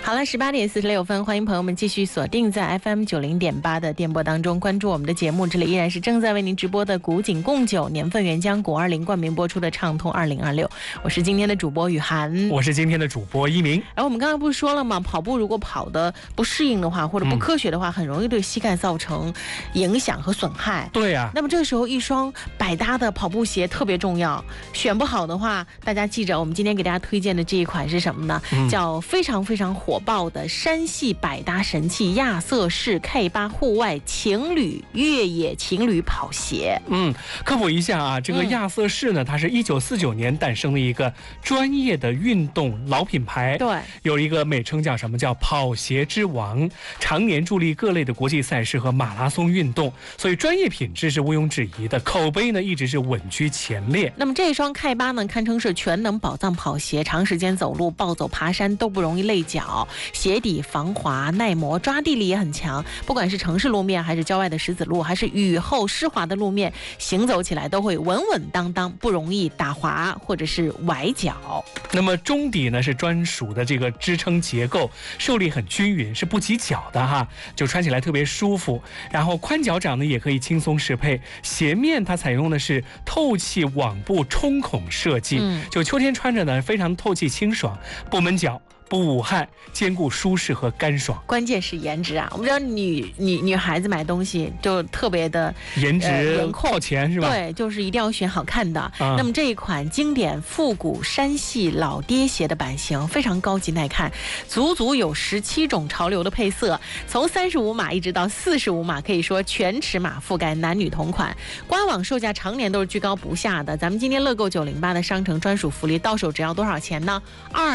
好了，18:46，欢迎朋友们继续锁定在 FM90.8的电波当中，关注我们的节目。这里依然是正在为您直播的古井贡酒年份原浆520冠名播出的畅通2026。我是今天的主播雨涵， 我是今天的主播一鸣。 我们刚刚不是说了吗？跑步如果跑的不适应的话，或者不科学的话，很容易对膝盖造成影响和损害。 对呀。 那么这个时候，一双百搭的跑步鞋特别重要。选不好的话，大家记着，我们今天给大家推荐的这一款是什么呢？叫非常非常火爆的山系百搭神器亚瑟士 K8 户外情侣越野情侣跑鞋。 科普一下啊，这个亚瑟士呢，它是1949年诞生的一个专业的运动老品牌， 对， 有一个美称叫什么？叫跑鞋之王，常年助力各类的国际赛事和马拉松运动，所以专业品质是毋庸置疑的，口碑呢一直是稳居前列。 那么这一双 K8 呢，堪称是全能宝藏跑鞋，长时间走路、暴走、爬山都不容易累脚，鞋底防滑耐磨，抓地力也很强。不管是城市路面，还是郊外的石子路，还是雨后湿滑的路面，行走起来都会稳稳当当，不容易打滑或者是崴脚。 那么中底呢是专属的这个支撑结构，受力很均匀，是不挤脚的哈，就穿起来特别舒服。然后宽脚掌呢也可以轻松适配，鞋面它采用的是透气网布冲孔设计，就秋天穿着呢非常透气清爽，不闷脚不捂汗，兼顾舒适和干爽。 关键是颜值啊！我们知道女孩子买东西就特别的颜值靠前是吧？ 对，就是一定要选好看的。那么这一款经典复古山系老爹鞋的版型非常高级耐看，足足有17种潮流的配色，从35码一直到45码，可以说全尺码覆盖男女同款。官网售价常年都是居高不下的，咱们今天乐购908的商城专属福利，到手只要多少钱呢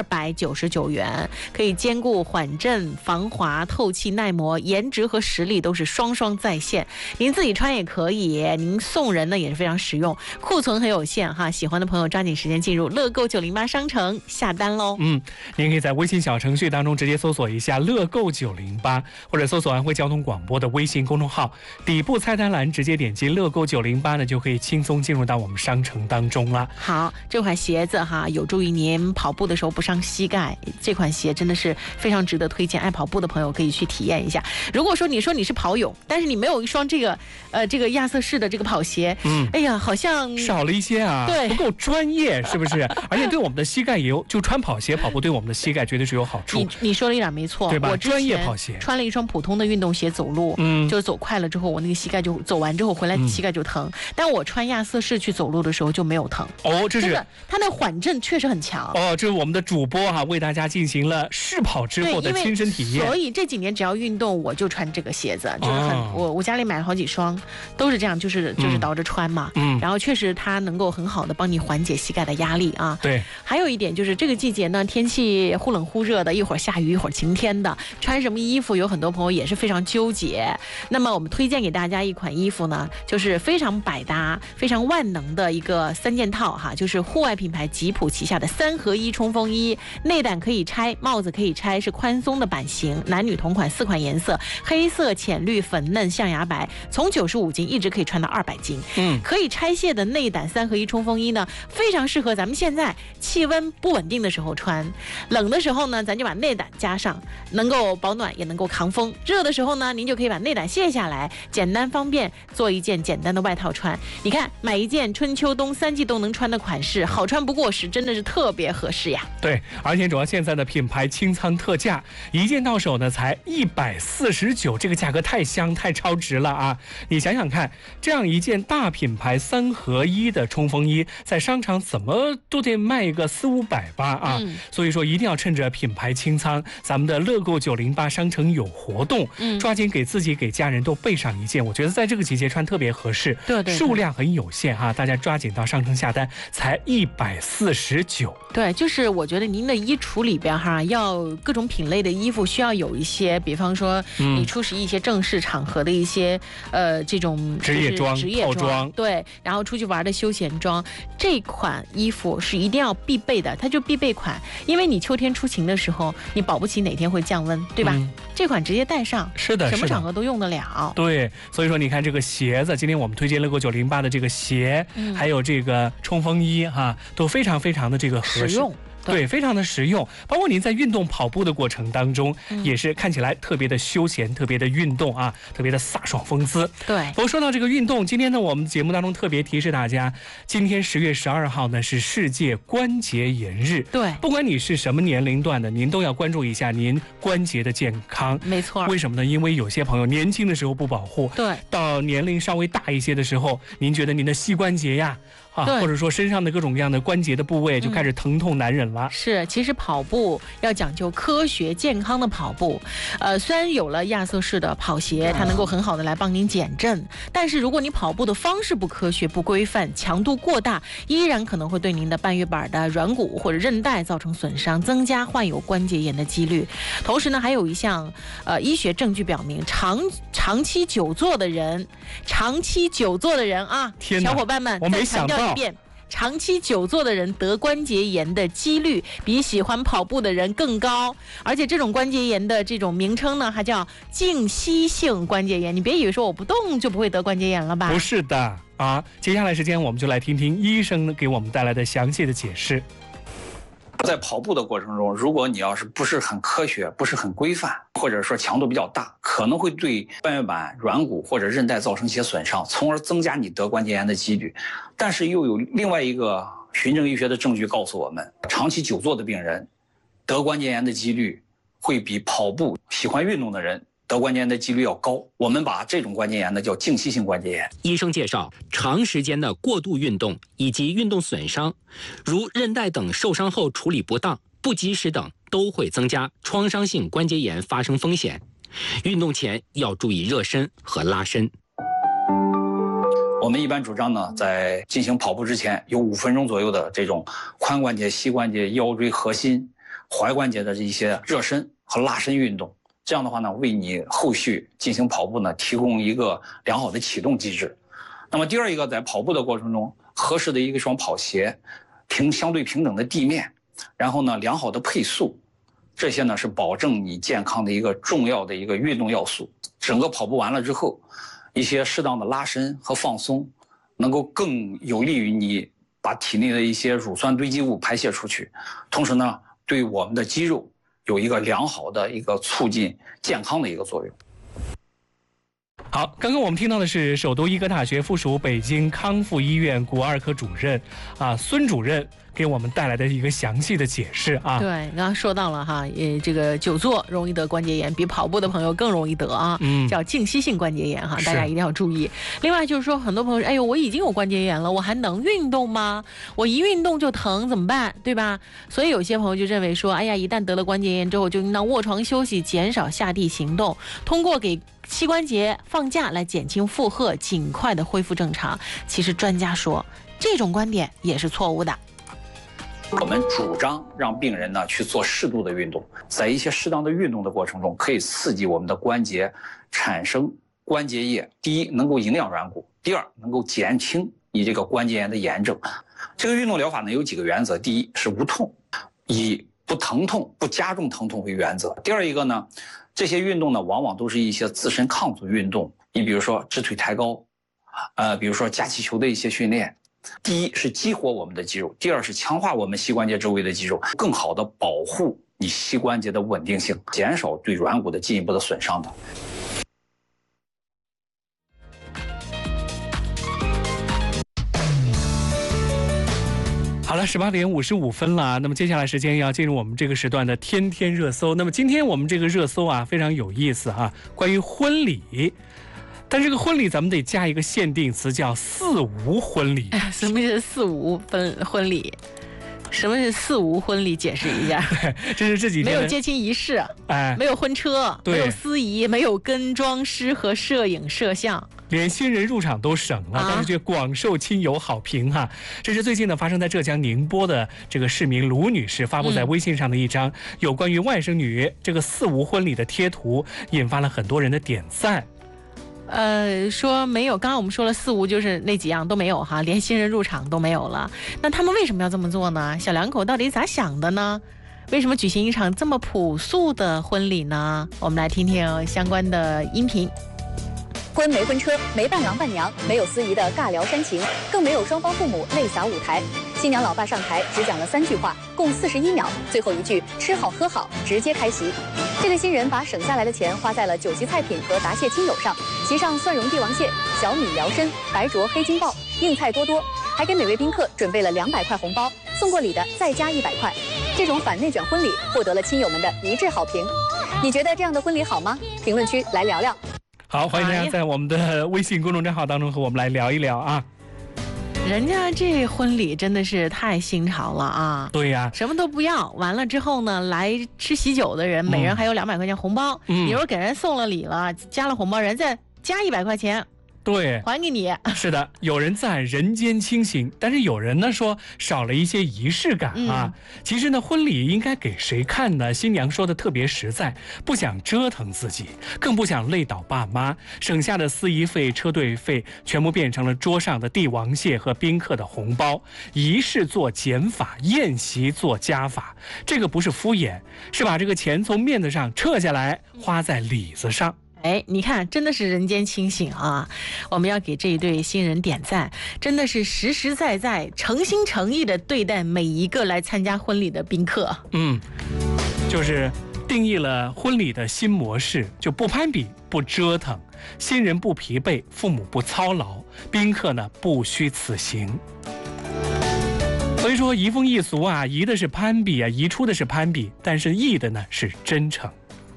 ？299元。可以兼顾缓震、防滑、透气、耐磨，颜值和实力都是双双在线。您自己穿也可以，您送人呢也是非常实用。库存很有限哈，喜欢的朋友抓紧时间进入乐购908商城下单喽。 您可以在微信小程序当中直接搜索一下乐购908，或者搜索安徽交通广播的微信公众号，底部菜单栏直接点击乐购908呢，就可以轻松进入到我们商城当中了。 好，这款鞋子哈，有助于您跑步的时候不伤膝盖。这款鞋真的是非常值得推荐，爱跑步的朋友可以去体验一下。如果说你是跑友，但是你没有一双这个亚瑟士的这个跑鞋，哎呀，好像少了一些啊，对，不够专业，是不是？而且对我们的膝盖也有，就穿跑鞋跑步对我们的膝盖绝对是有好处。 你说的一点没错， 对吧？ 我专业跑鞋穿了一双普通的运动鞋走路，就是走快了之后，我那个膝盖就走完之后回来膝盖就疼。但我穿亚瑟士去走路的时候就没有疼。 这是它的缓震确实很强。 这是我们的主播哈，为大家进行了试跑之后的亲身体验。 所以这几年只要运动，我就穿这个鞋子，就是我家里买了好几双，都是这样，就是倒着穿嘛。然后确实它能够很好的帮你缓解膝盖的压力啊。 对。 还有一点就是这个季节呢，天气忽冷忽热的，一会儿下雨一会儿晴天的，穿什么衣服有很多朋友也是非常纠结。那么我们推荐给大家一款衣服呢，就是非常百搭、非常万能的一个3件套哈，就是户外品牌吉普旗下的3合1冲锋衣，内胆可以拆，帽子可以拆，是宽松的版型，男女同款4款颜色，黑色、浅绿、粉嫩、象牙白，从95斤一直可以穿到200斤。可以拆卸的内胆3合1冲锋衣呢，非常适合咱们现在气温不稳定的时候穿。冷的时候呢，咱就把内胆加上，能够保暖也能够扛风。热的时候呢，您就可以把内胆卸下来，简单方便做一件简单的外套穿。你看，买一件春秋冬3季都能穿的款式，好穿不过时，真的是特别合适呀。 对，而且主要现在的品牌清仓特价，一件到手呢才149，这个价格太香太超值了啊！你想想看，这样一件大品牌3合1的冲锋衣，在商场怎么都得卖个400-500吧啊！所以说一定要趁着品牌清仓，咱们的乐购908商城有活动，抓紧给自己给家人都备上一件，我觉得在这个季节穿特别合适。对，数量很有限哈，大家抓紧到商城下单，才149。 对，就是我觉得您的衣橱里边哈，要各种品类的衣服需要有一些，比方说你出席一些正式场合的一些这种职业装、套装， 对，然后出去玩的休闲装，这款衣服是一定要必备的，它就必备款，因为你秋天出行的时候，你保不齐哪天会降温，对吧？这款直接带上， 是的， 什么场合都用得了。 对，所以说你看这个鞋子，今天我们推荐乐购908的这个鞋，还有这个冲锋衣哈，都非常非常的这个合适。 实用。 对，非常的实用。包括您在运动跑步的过程当中，也是看起来特别的休闲，特别的运动啊，特别的飒爽风姿。 对。 不过说到这个运动，今天呢，我们节目当中特别提示大家，今天10月12号呢是世界关节炎日。 对， 不管你是什么年龄段的，您都要关注一下您关节的健康。 没错。 为什么呢？因为有些朋友年轻的时候不保护， 对， 到年龄稍微大一些的时候，您觉得您的膝关节呀，或者说身上的各种各样的关节的部位就开始疼痛难忍了。 是，其实跑步要讲究科学健康的跑步。虽然有了亚瑟士的跑鞋，它能够很好的来帮您减震，但是如果你跑步的方式不科学、不规范，强度过大，依然可能会对您的半月板的软骨或者韧带造成损伤，增加患有关节炎的几率。同时呢，还有一项医学证据表明，长期久坐的人啊，小伙伴们， 我没想到。 长期久坐的人得关节炎的几率比喜欢跑步的人更高，而且这种关节炎的这种名称呢，还叫静息性关节炎。你别以为说我不动就不会得关节炎了吧？ 不是的啊！接下来时间我们就来听听医生给我们带来的详细的解释。 在跑步的过程中，如果你要是不是很科学、不是很规范，或者说强度比较大，可能会对半月板、软骨或者韧带造成一些损伤，从而增加你得关节炎的几率。但是又有另外一个循证医学的证据告诉我们，长期久坐的病人得关节炎的几率会比跑步、喜欢运动的人得关节炎的几率要高。我们把这种关节炎呢叫静息性关节炎。 医生介绍，长时间的过度运动以及运动损伤，如韧带等受伤后处理不当、不及时等，都会增加创伤性关节炎发生风险。运动前要注意热身和拉伸。 我们一般主张呢，在进行跑步之前，有5分钟左右的这种髋关节、膝关节、腰椎、核心、踝关节的一些热身和拉伸运动。这样的话呢，为你后续进行跑步呢提供一个良好的启动机制。那么第二一个，在跑步的过程中，合适的一双跑鞋，相对平整的地面，然后呢良好的配速，这些呢是保证你健康的一个重要的一个运动要素。整个跑步完了之后，一些适当的拉伸和放松，能够更有利于你把体内的一些乳酸堆积物排泄出去，同时呢对我们的肌肉有一个良好的一个促进健康的一个作用。 好，刚刚我们听到的是首都医科大学附属北京康复医院骨二科主任孙主任给我们带来的一个详细的解释啊。 对，刚刚说到了哈，这个久坐容易得关节炎，比跑步的朋友更容易得啊，叫静息性关节炎哈，大家一定要注意。另外就是说，很多朋友说，哎呦，我已经有关节炎了，我还能运动吗？我一运动就疼怎么办？对吧？所以有些朋友就认为说，哎呀，一旦得了关节炎之后，就应当卧床休息，减少下地行动，通过给膝关节放假来减轻负荷，尽快的恢复正常。其实专家说，这种观点也是错误的。 我们主张让病人呢去做适度的运动，在一些适当的运动的过程中，可以刺激我们的关节产生关节液。第一，能够营养软骨；第二，能够减轻你这个关节炎的炎症。这个运动疗法呢有几个原则：第一是无痛，以不疼痛、不加重疼痛为原则；第二一个呢，这些运动呢往往都是一些自身抗阻运动，你比如说直腿抬高，比如说夹气球的一些训练。第一是激活我们的肌肉，第二是强化我们膝关节周围的肌肉，更好的保护你膝关节的稳定性，减少对软骨的进一步的损伤的。 好了，18点55分了。那么接下来时间要进入我们这个时段的天天热搜。那么今天我们这个热搜非常有意思关于婚礼。但这个婚礼咱们得加一个限定词，叫四无婚礼。 什么是四无婚礼？什么是四无婚礼？解释一下。 这是这几天没有接亲仪式，没有婚车，没有司仪，没有跟妆师和摄影摄像， 连新人入场都省了，但是却广受亲友好评这是最近呢发生在浙江宁波的这个市民卢女士发布在微信上的一张有关于外甥女这个四无婚礼的贴图，引发了很多人的点赞。 说没有，刚刚我们说了四无就是那几样都没有连新人入场都没有了。那他们为什么要这么做呢？小两口到底咋想的呢？为什么举行一场这么朴素的婚礼呢？我们来听听相关的音频。 婚没婚车，没伴郎伴娘，没有司仪的尬聊煽情，更没有双方父母泪洒舞台。 新娘老爸上台只讲了3句话，共41秒，最后一句吃好喝好，直接开席。这个新人把省下来的钱花在了酒席菜品和答谢亲友上，席上蒜蓉帝王蟹、小米辽参、白灼黑金鲍，硬菜多多，还给每位宾客准备了200块红包，送过礼的再加100块。这种反内卷婚礼获得了亲友们的一致好评。你觉得这样的婚礼好吗？评论区来聊聊。 好，欢迎大家在我们的微信公众账号当中和我们来聊一聊啊。 人家这婚礼真的是太新潮了啊！ 对呀， 什么都不要，完了之后呢，来吃喜酒的人，每人还有200块钱红包。你说给人送了礼了，加了红包，人再加100块钱。 对， 还给你。是的，有人赞人间清醒，但是有人呢说少了一些仪式感啊。其实呢，婚礼应该给谁看呢？新娘说的特别实在，不想折腾自己，更不想累倒爸妈，省下的司仪费、车队费全部变成了桌上的帝王蟹和宾客的红包。仪式做减法，宴席做加法，这个不是敷衍，是把这个钱从面子上撤下来，花在里子上。 哎，你看，真的是人间清醒啊！我们要给这一对新人点赞，真的是实实在在、诚心诚意的对待每一个来参加婚礼的宾客。 就是定义了婚礼的新模式，就不攀比、不折腾，新人不疲惫，父母不操劳，宾客呢不虚此行。所以说，移风易俗啊，移的是攀比啊，移出的是攀比，但是易的呢是真诚。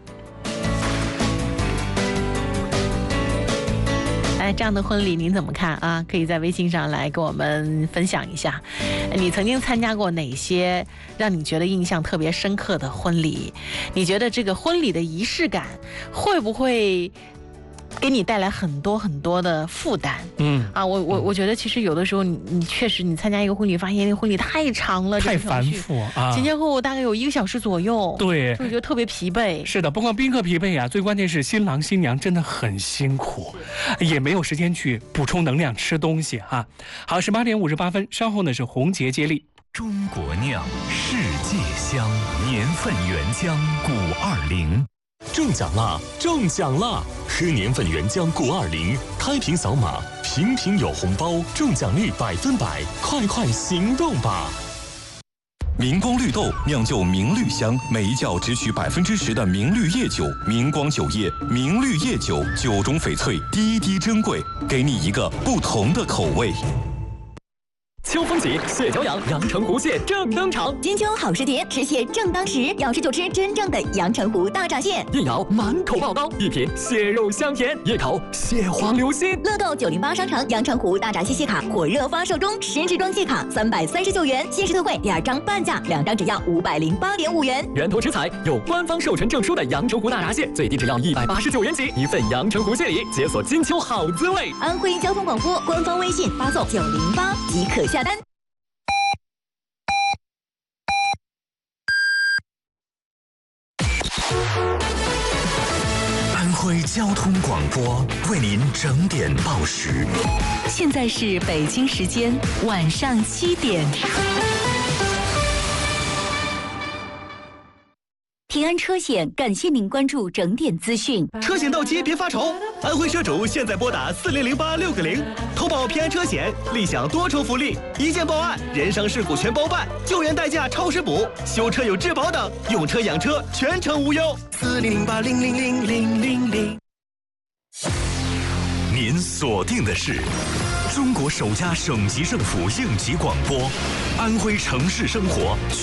这样的婚礼您怎么看啊？可以在微信上来跟我们分享一下，你曾经参加过哪些让你觉得印象特别深刻的婚礼？你觉得这个婚礼的仪式感会不会给你带来很多很多的负担？我觉得其实有的时候你确实你参加一个婚礼，发现那个婚礼太长了， 太繁复啊， 前后后大概有1个小时左右， 对， 就觉得特别疲惫。 是的，不光宾客疲惫啊，最关键是新郎新娘真的很辛苦，也没有时间去补充能量吃东西哈。好，18点58分，稍后呢是红节接力。 中国酿，世界香，年份原浆520。中奖啦！中奖啦！喝年份原浆520，开瓶扫码，瓶瓶有红包，中奖率100%，快快行动吧！明光绿豆酿就明绿香，每一窖只取10%的明绿叶酒，明光酒业，明绿叶酒，酒中翡翠，滴滴珍贵，给你一个不同的口味。 秋风起，蟹脚痒，阳澄湖蟹正登场。 金秋好时节，吃蟹正当时，要吃就吃真正的阳澄湖大闸蟹。 一咬满口爆膏，一品蟹肉香甜，一口蟹黄流心。 乐购908商城阳澄湖大闸蟹卡火热发售中，实质装蟹卡339元，限时特惠，2张半价，2张只要508.5元。 源头食材有官方授权证书的阳澄湖大闸蟹，最低只要189元起，一份阳澄湖蟹礼，解锁金秋好滋味。 安徽交通广播官方微信发送908即可下单。 安徽交通广播为您整点报时。 现在是北京时间晚上7点。 平安车险感谢您关注整点资讯。 车险到期别发愁，安徽车主现在拨打4008-6个0，投保平安车险，立享多重福利：一键报案，人伤事故全包办，救援代驾超时补，修车有质保等，用车养车全程无忧。4008-0000000。 您锁定的是中国首家省级政府应急广播，安徽城市生活。